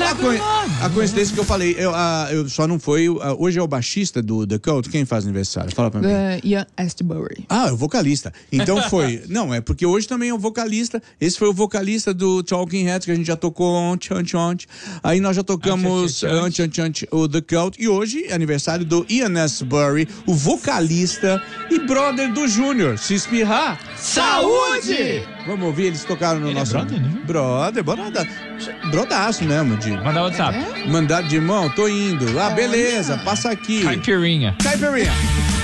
a coincidência que eu falei, eu só não foi. Hoje é o baixista do The Cult. Quem faz aniversário? Fala pra mim. Ian Astbury. Ah, é o vocalista. Então foi. Não, é porque hoje também é o vocalista. Esse foi o vocalista do Talking Heads, que a gente já tocou ontem. Aí nós já tocamos o The Cult. E hoje é aniversário do Ian Astbury, o vocalista e brother do Júnior. Se espirrar, saúde! Vamos ouvir, eles tocaram no nosso. Brother, brodaço mesmo. Mandar WhatsApp. Mandar de mão, tô indo. Ah, beleza, passa aqui. Caipirinha.